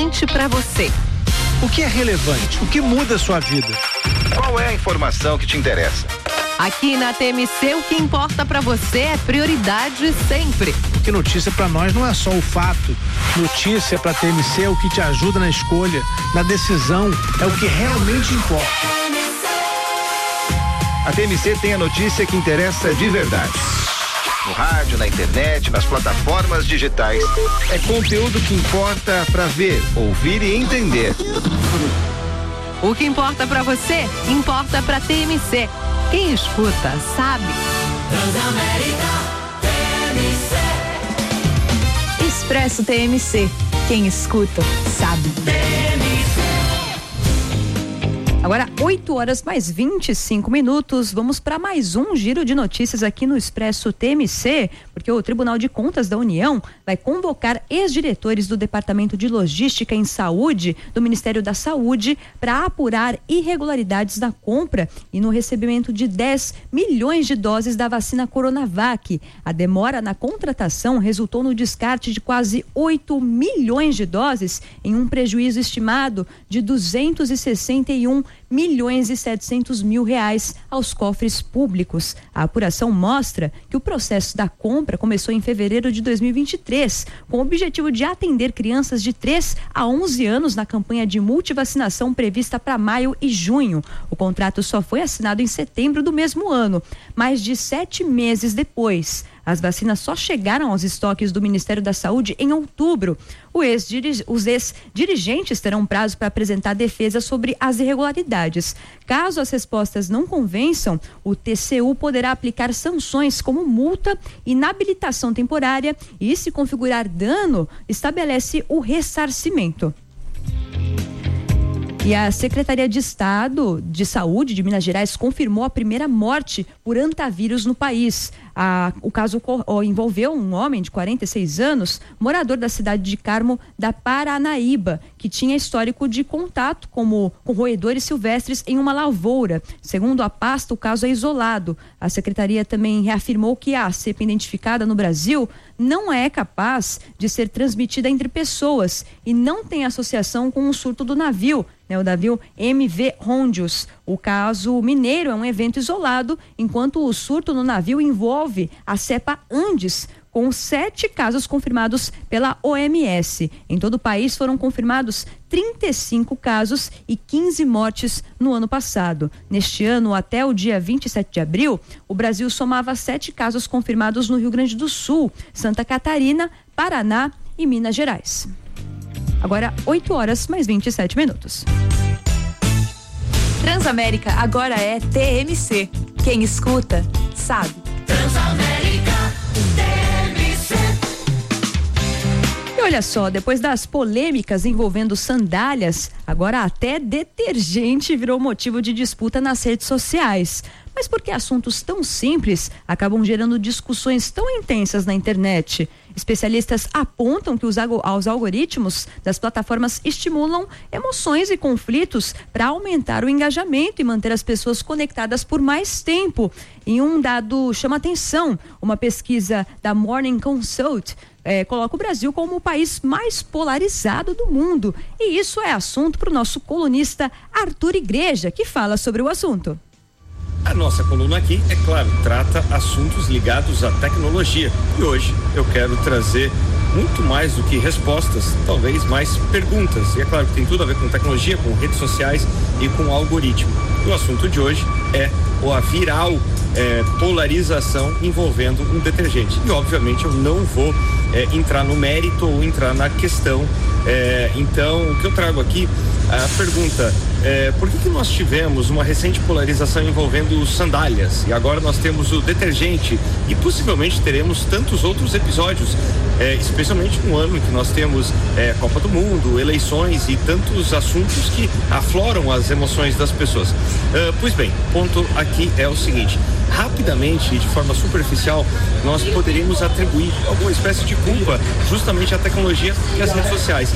relevante para você. O que é relevante? O que muda a sua vida? Qual é a informação que te interessa? Aqui na TMC, o que importa para você é prioridade sempre. Porque notícia para nós não é só o fato. Notícia para TMC é o que te ajuda na escolha, na decisão, é o que realmente importa. A TMC tem a notícia que interessa de verdade. No rádio, na internet, nas plataformas digitais. É conteúdo que importa para ver, ouvir e entender. O que importa para você, importa para TMC. Quem escuta, sabe. Transamérica TMC. Expresso TMC. Quem escuta, sabe. Agora, 8h mais 25. Vamos para mais um giro de notícias aqui no Expresso TMC, porque o Tribunal de Contas da União vai convocar ex-diretores do Departamento de Logística em Saúde do Ministério da Saúde para apurar irregularidades na compra e no recebimento de 10 milhões de doses da vacina Coronavac. A demora na contratação resultou no descarte de quase 8 milhões de doses em um prejuízo estimado de 261,7 milhões aos cofres públicos. A apuração mostra que o processo da compra começou em fevereiro de 2023, com o objetivo de atender crianças de 3 a 11 anos na campanha de multivacinação prevista para maio e junho. O contrato só foi assinado em setembro do mesmo ano, mais de 7 meses depois. As vacinas só chegaram aos estoques do Ministério da Saúde em outubro. Os ex-dirigentes terão prazo para apresentar defesa sobre as irregularidades. Caso as respostas não convençam, o TCU poderá aplicar sanções como multa, inabilitação temporária e, se configurar dano, estabelece o ressarcimento. E a Secretaria de Estado de Saúde de Minas Gerais confirmou a primeira morte por antavírus no país. O caso envolveu um homem de 46 anos, morador da cidade de Carmo, da Paranaíba, que tinha histórico de contato com roedores silvestres em uma lavoura. Segundo a pasta, o caso é isolado. A Secretaria também reafirmou que a cepa identificada no Brasil não é capaz de ser transmitida entre pessoas e não tem associação com o surto do navio, o navio MV Rondius. O caso mineiro é um evento isolado, enquanto o surto no navio envolve a cepa Andes, com 7 casos confirmados pela OMS. Em todo o país foram confirmados 35 casos e 15 mortes no ano passado. Neste ano, até o dia 27 de abril, o Brasil somava 7 casos confirmados no Rio Grande do Sul, Santa Catarina, Paraná e Minas Gerais. Agora, 8h mais 27. Transamérica agora é TMC. Quem escuta, sabe. Transamérica TMC. E olha só, depois das polêmicas envolvendo sandálias, agora até detergente virou motivo de disputa nas redes sociais. Mas por que assuntos tão simples acabam gerando discussões tão intensas na internet? Especialistas apontam que os algoritmos das plataformas estimulam emoções e conflitos para aumentar o engajamento e manter as pessoas conectadas por mais tempo. E um dado chama atenção: uma pesquisa da Morning Consult coloca o Brasil como o país mais polarizado do mundo. E isso é assunto para o nosso colunista Arthur Igreja, que fala sobre o assunto. A nossa coluna aqui, é claro, trata assuntos ligados à tecnologia. E hoje eu quero trazer muito mais do que respostas, talvez mais perguntas. E é claro que tem tudo a ver com tecnologia, com redes sociais e com algoritmo. E o assunto de hoje é a viral polarização envolvendo um detergente. E obviamente eu não vou entrar no mérito ou entrar na questão. Então, o que eu trago aqui, a pergunta por que nós tivemos uma recente polarização envolvendo sandálias e agora nós temos o detergente e possivelmente teremos tantos outros episódios, especialmente no ano em que nós temos Copa do Mundo, eleições e tantos assuntos que afloram as emoções das pessoas. Pois bem, o ponto aqui é o seguinte: rapidamente e de forma superficial nós poderíamos atribuir alguma espécie de culpa justamente à tecnologia e às redes sociais.